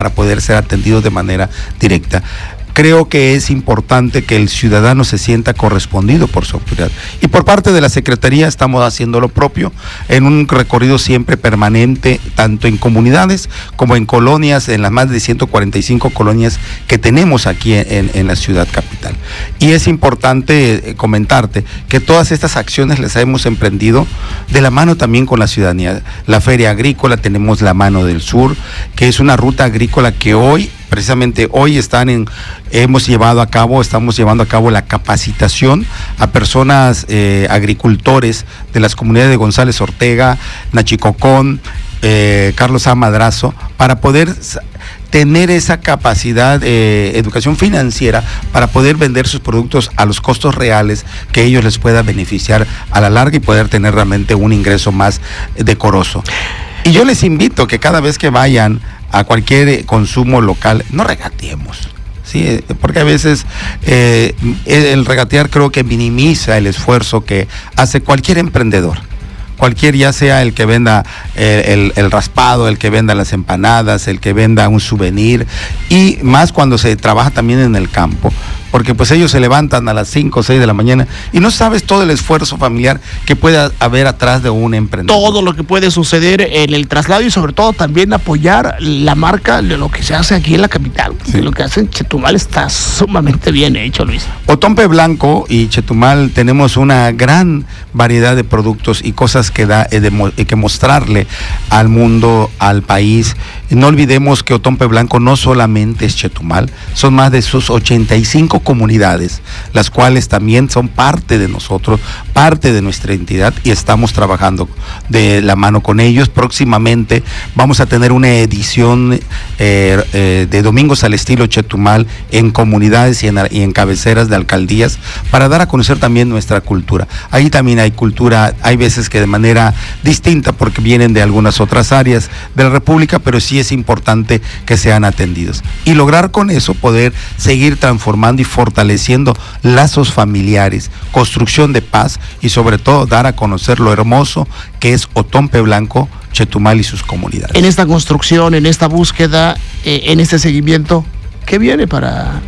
para poder ser atendidos de manera directa. Creo que es importante que el ciudadano se sienta correspondido por su autoridad. Y por parte de la Secretaría estamos haciendo lo propio en un recorrido siempre permanente, tanto en comunidades como en colonias, en las más de 145 colonias que tenemos aquí en la ciudad capital. Y es importante comentarte que todas estas acciones las hemos emprendido de la mano también con la ciudadanía. La Feria Agrícola, tenemos la Mano del Sur, que es una ruta agrícola que precisamente hoy estamos llevando a cabo la capacitación a personas agricultores de las comunidades de González Ortega, Nachicocón, Carlos A. Madrazo, para poder tener esa capacidad de educación financiera para poder vender sus productos a los costos reales que ellos les pueda beneficiar a la larga y poder tener realmente un ingreso más decoroso. Y yo les invito que cada vez que vayan a cualquier consumo local, no regateemos, ¿sí? Porque a veces el regatear creo que minimiza el esfuerzo que hace cualquier emprendedor. Ya sea el que venda el raspado, el que venda las empanadas, el que venda un souvenir, y más cuando se trabaja también en el campo, porque pues ellos se levantan a las 5 o 6 de la mañana y no sabes todo el esfuerzo familiar que puede haber atrás de un emprendedor. Todo lo que puede suceder en el traslado y sobre todo también apoyar la marca de lo que se hace aquí en la capital. Sí. Lo que hace en Chetumal está sumamente bien hecho, Luis. Otompe Blanco y Chetumal tenemos una gran variedad de productos y cosas que que mostrarle al mundo, al país. No olvidemos que Otompe Blanco no solamente es Chetumal, son más de sus 85 comunidades, las cuales también son parte de nosotros, parte de nuestra entidad, y estamos trabajando de la mano con ellos. Próximamente vamos a tener una edición de Domingos al Estilo Chetumal en comunidades y en cabeceras de alcaldías para dar a conocer también nuestra cultura. Ahí también hay cultura, hay veces que de manera distinta porque vienen de algunas otras áreas de la República, pero sí es importante que sean atendidos y lograr con eso poder seguir transformando y fortaleciendo lazos familiares, construcción de paz y sobre todo dar a conocer lo hermoso que es Otompe Blanco, Chetumal y sus comunidades. En esta construcción, en esta búsqueda, en este seguimiento, ¿qué viene para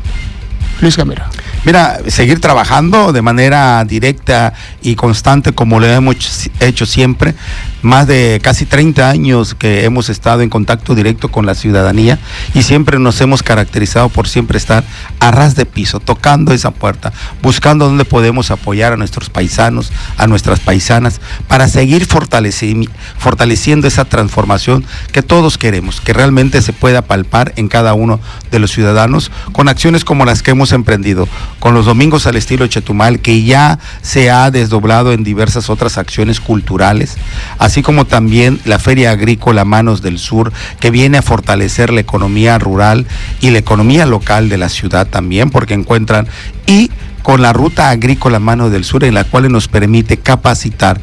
Luis Gamero? Mira, seguir trabajando de manera directa y constante como lo hemos hecho siempre. Más de casi 30 años que hemos estado en contacto directo con la ciudadanía y siempre nos hemos caracterizado por siempre estar a ras de piso, tocando esa puerta, buscando dónde podemos apoyar a nuestros paisanos, a nuestras paisanas, para seguir fortaleciendo esa transformación que todos queremos, que realmente se pueda palpar en cada uno de los ciudadanos con acciones como las que hemos emprendido, con los Domingos al Estilo Chetumal, que ya se ha desdoblado en diversas otras acciones culturales, así como también la Feria Agrícola Manos del Sur, que viene a fortalecer la economía rural y la economía local de la ciudad también, porque encuentran, y con la Ruta Agrícola Manos del Sur, en la cual nos permite capacitar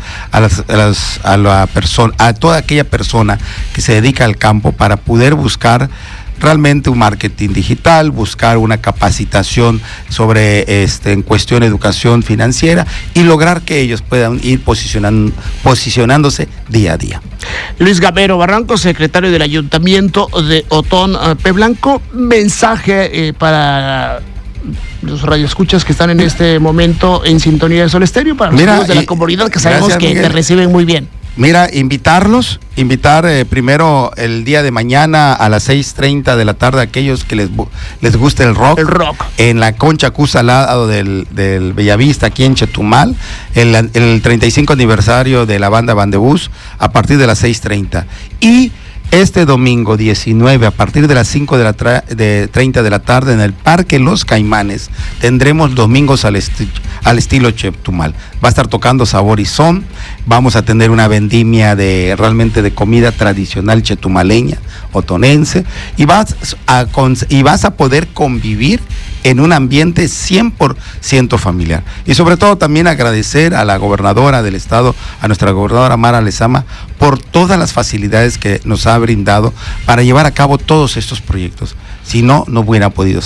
a toda aquella persona que se dedica al campo para poder buscar realmente un marketing digital, buscar una capacitación sobre en cuestión de educación financiera y lograr que ellos puedan ir posicionándose día a día. Luis Gamero Barranco, secretario del Ayuntamiento de Otompe Blanco, mensaje para los radioescuchas que están en este momento en sintonía de Sol Estéreo, para los amigos de la comunidad que sabemos gracias, que Miguel, te reciben muy bien. Mira, invitar primero el día de mañana a las 6:30 de la tarde a aquellos que les guste el rock. En la Concha Cusa al lado del Bellavista, aquí en Chetumal, el 35 aniversario de la banda Bandebús, a partir de las 6:30. Y este domingo 19, a partir de las 5:30 de la tarde, en el Parque Los Caimanes, tendremos Domingos al Estilo Chetumal. Va a estar tocando Sabor y Son, vamos a tener una vendimia realmente de comida tradicional chetumaleña, otonense, y vas a poder convivir en un ambiente 100% familiar. Y sobre todo también agradecer a la gobernadora del estado, a nuestra gobernadora Mara Lezama, por todas las facilidades que nos ha brindado para llevar a cabo todos estos proyectos. Si no, no hubiera podido ser.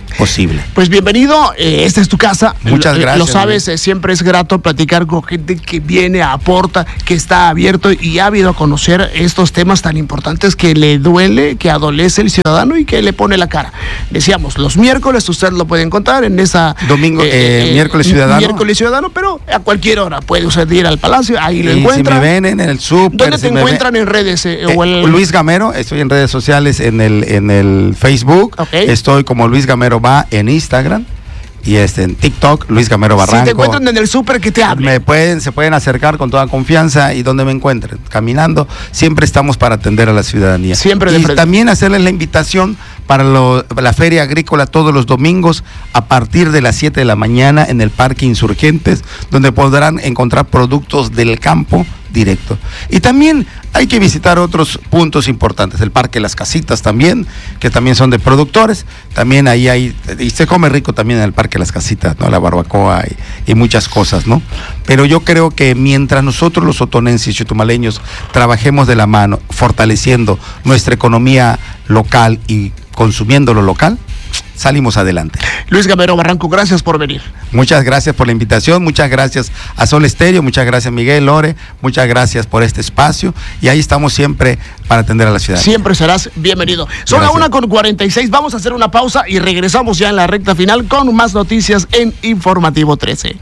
posible. Pues bienvenido, esta es tu casa. Muchas gracias. Lo sabes, siempre es grato platicar con gente que viene, aporta, que está abierto y ha habido a conocer estos temas tan importantes que le duele, que adolece el ciudadano y que le pone la cara. Decíamos, los miércoles usted lo puede encontrar en esa... Domingo, miércoles ciudadano. Miércoles ciudadano, pero a cualquier hora puede usted ir al Palacio, ahí lo encuentra. Si me ven en el súper. ¿Dónde te encuentran en redes? Luis Gamero, estoy en redes sociales, en el Facebook. Okay. Estoy como Luis Gamero va en Instagram. Y en TikTok, Luis Gamero Barranco. Si te encuentran en el súper, que te hablen. Se pueden acercar con toda confianza y donde me encuentren, caminando. Siempre estamos para atender a la ciudadanía. Siempre de y frente. También hacerles la invitación para la Feria Agrícola todos los domingos a partir de las 7 de la mañana en el Parque Insurgentes, donde podrán encontrar productos del campo directo. Y también hay que visitar otros puntos importantes, el Parque Las Casitas también, que también son de productores, también ahí hay, y se come rico también en el Parque Las Casitas, ¿no? La barbacoa y muchas cosas, ¿no? Pero yo creo que mientras nosotros los otonenses y chetumaleños trabajemos de la mano, fortaleciendo nuestra economía local y consumiendo lo local, salimos adelante. Luis Gamero Barranco, gracias por venir. Muchas gracias por la invitación, muchas gracias a Sol Estéreo, muchas gracias Miguel, Lore, muchas gracias por este espacio y ahí estamos siempre para atender a la ciudad. Siempre serás bienvenido. Son las 1:46, vamos a hacer una pausa y regresamos ya en la recta final con más noticias en Informativo 13.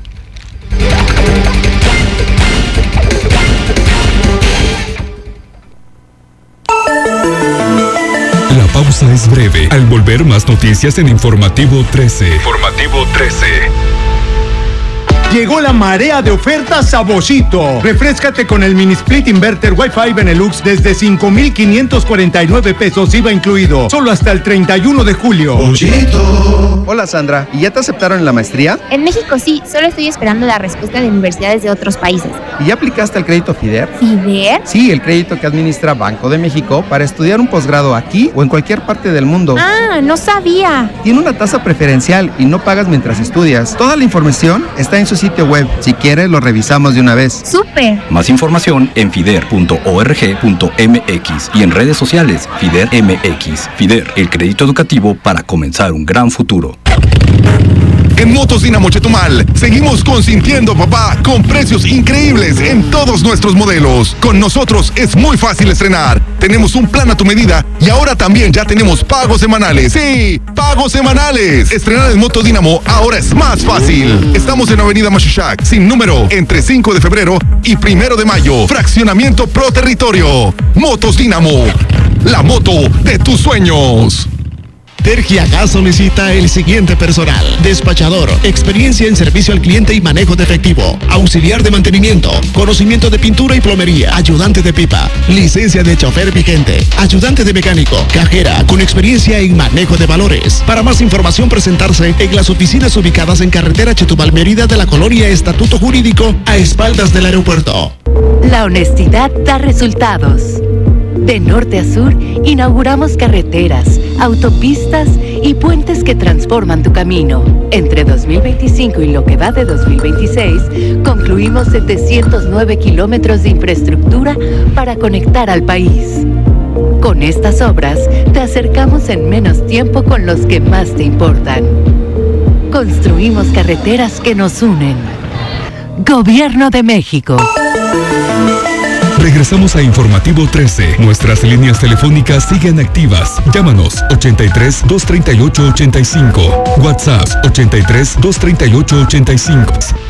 La pausa es breve. Al volver, más noticias en Informativo 13. Informativo 13. Llegó la marea de ofertas a Boschito. Refréscate con el mini split inverter Wi-Fi Benelux desde 5,549 pesos IVA incluido. Solo hasta el 31 de julio. Boschito. Hola Sandra, ¿y ya te aceptaron en la maestría? En México sí, solo estoy esperando la respuesta de universidades de otros países. ¿Y ya aplicaste al crédito FIDER? ¿FIDER? Sí, el crédito que administra Banco de México para estudiar un posgrado aquí o en cualquier parte del mundo. Ah, no sabía. Tiene una tasa preferencial y no pagas mientras estudias. Toda la información está en su sitio web. Si quieres, lo revisamos de una vez. ¡Súper! Más información en fider.org.mx y en redes sociales FIDER MX. FIDER, el crédito educativo para comenzar un gran futuro. En Motos Dinamo Chetumal, seguimos consintiendo papá con precios increíbles en todos nuestros modelos. Con nosotros es muy fácil estrenar. Tenemos un plan a tu medida y ahora también ya tenemos pagos semanales. ¡Sí! ¡Pagos semanales! Estrenar en Motos Dinamo ahora es más fácil. Estamos en Avenida Mashushak, sin número, entre 5 de febrero y 1 de mayo. Fraccionamiento Pro Territorio. Motos Dinamo, la moto de tus sueños. Tergiagas solicita el siguiente personal: despachador, experiencia en servicio al cliente y manejo de efectivo, auxiliar de mantenimiento, conocimiento de pintura y plomería, ayudante de pipa, licencia de chofer vigente, ayudante de mecánico, cajera con experiencia en manejo de valores. Para más información, presentarse en las oficinas ubicadas en carretera Chetumal Mérida de la colonia Estatuto Jurídico, a espaldas del aeropuerto. La honestidad da resultados. De norte a sur, inauguramos carreteras, autopistas y puentes que transforman tu camino. Entre 2025 y lo que va de 2026, concluimos 709 kilómetros de infraestructura para conectar al país. Con estas obras, te acercamos en menos tiempo con los que más te importan. Construimos carreteras que nos unen. Gobierno de México. Regresamos a Informativo 13. Nuestras líneas telefónicas siguen activas. Llámanos 83 238 85. WhatsApp 83 238 85.